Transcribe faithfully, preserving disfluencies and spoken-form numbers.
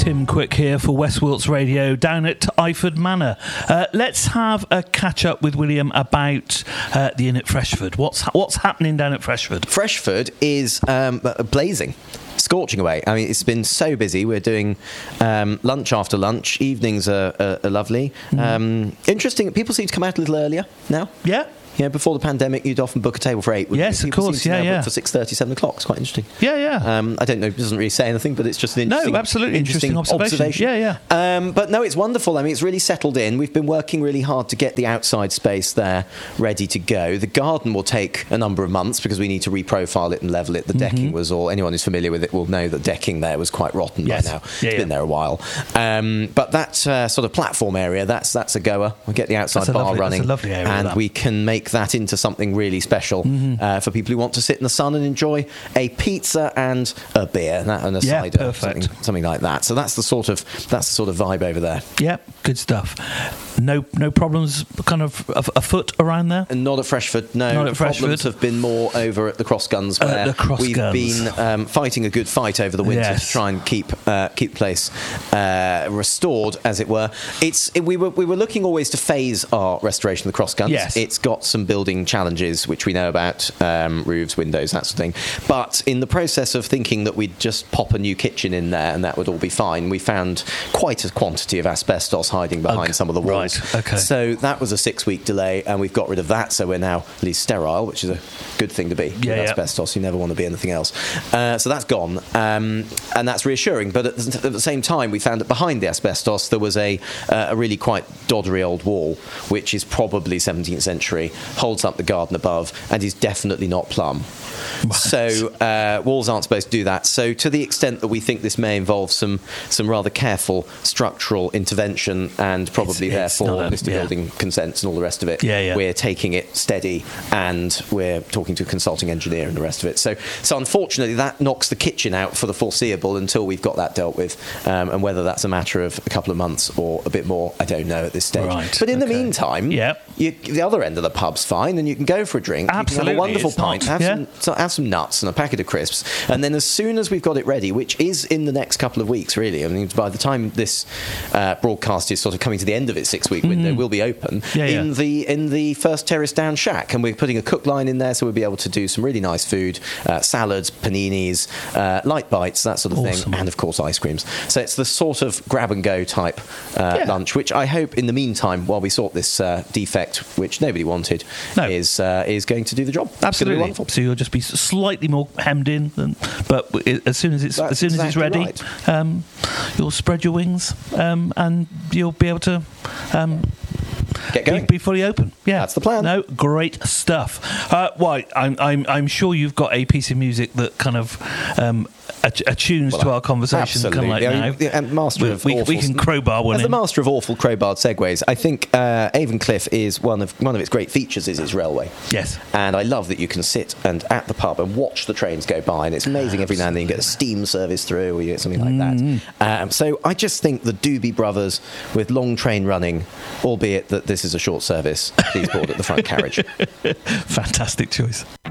Tim Quick here for West Wilts Radio down at Iford Manor. Uh, let's have a catch up with William about uh, the Inn at Freshford. What's what's happening down at Freshford? Freshford is um, blazing. Scorching away. I mean, it's been so busy. We're doing um, lunch after lunch. Evenings are, are, are lovely. Mm. Um, interesting. People seem to come out a little earlier now. Yeah. Yeah, before the pandemic, you'd often book a table for eight. Yes, you? of course. Seem to Yeah, now yeah. book for six thirty, seven o'clock. It's quite interesting. Yeah, yeah. Um, I don't know. It doesn't really say anything, but it's just an interesting. No, absolutely interesting, interesting observation. observation. Yeah, yeah. Um, but no, it's wonderful. I mean, it's really settled in. We've been working really hard to get the outside space there ready to go. The garden will take a number of months because we need to reprofile it and level it. The mm-hmm. decking was all. Anyone who's familiar with it will know that decking there was quite rotten yes. by now. It's yeah, been yeah. there a while. Um, but that uh, sort of platform area, that's that's a goer. We'll get the outside bar lovely, running, that's a lovely area, and that. we can make that into something really special. Mm-hmm. Uh, for people who want to sit in the sun and enjoy a pizza and a beer and, that, and a yeah, cider, perfect. Something, something like that. So that's the sort of that's the sort of vibe over there. Yeah, good stuff. No, no problems, kind of afoot around there. And not at Freshford. No, not the at Freshford. Problems have been more over at the Cross Guns, where uh, the cross we've guns. been um, fighting a good fight over the winter yes. to try and keep uh, keep place uh, restored, as it were. It's it, we were we were looking always to phase our restoration of the Cross Guns. Yes. It's got some building challenges which we know about. Um, roofs, windows, that sort of thing. But in the process of thinking that we'd just pop a new kitchen in there and that would all be fine, we found quite a quantity of asbestos hiding behind okay. some of the walls. Right. Okay. So that was a six-week delay, and we've got rid of that. So we're now at least sterile, which is a good thing to be. Yeah, with yeah. asbestos, you never want to be anything else. Uh, so that's gone, um, and that's reassuring. But at the, at the same time, we found that behind the asbestos there was a uh, a really quite doddery old wall, which is probably seventeenth century, holds up the garden above, and is definitely not plumb. Right. So uh, walls aren't supposed to do that. So to the extent that we think this may involve some some rather careful structural intervention and probably it's, it's therefore Mister Yeah. Building consents and all the rest of it, yeah, yeah. we're taking it steady and we're talking to a consulting engineer and the rest of it. So so unfortunately that knocks the kitchen out for the foreseeable until we've got that dealt with. Um, and whether that's a matter of a couple of months or a bit more, I don't know at this stage. Right. But in okay. the meantime, yep. you, the other end of the pub's fine and you can go for a drink. Absolutely. You can have a wonderful it's pint. Not, have yeah. some So have some nuts and a packet of crisps, and then as soon as we've got it ready, which is in the next couple of weeks, really. I mean, by the time this uh, broadcast is sort of coming to the end of its six-week mm. window, we'll be open yeah, in yeah. the in the first terrace down shack, and we're putting a cook line in there, so we'll be able to do some really nice food, uh, salads, paninis, uh, light bites, that sort of awesome. thing, and of course ice creams. So it's the sort of grab and go type uh, yeah. lunch, which I hope in the meantime, while we sort this uh, defect, which nobody wanted, no. is uh, is going to do the job. Absolutely. So you'll just be slightly more hemmed in, than, but as soon as it's That's as soon exactly as it's ready, right. um, you'll spread your wings um, and you'll be able to um, get going. Be, be fully open. Yeah, that's the plan. No, great stuff. Uh, why? I'm I'm I'm sure you've got a piece of music that kind of um, attunes well, to our conversation. Absolutely. Kind of like yeah, now. And master we, of we, awful, we can crowbar one as in. the master of awful crowbarred segues, I think uh, Avon Cliff is one of one of its great features is its railway. Yes. And I love that you can sit and at the pub and watch the trains go by, and it's amazing. Every now and then you get a steam service through, or you get something like mm. that. Um, so I just think the Doobie Brothers with long train running, albeit that this is a short service, please board at the front carriage. Fantastic choice.